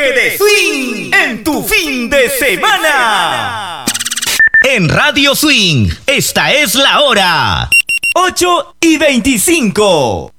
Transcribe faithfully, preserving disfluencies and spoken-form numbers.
toque de swing en tu fin de semana. En Radio Swing, esta es la hora. ocho y veinticinco.